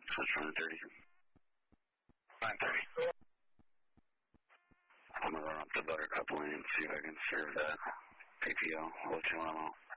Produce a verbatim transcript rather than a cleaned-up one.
Switch nine thirty. nine thirty. I'm going to run up to Buttercup Lane and see if I can serve that P P O. I'll let you know.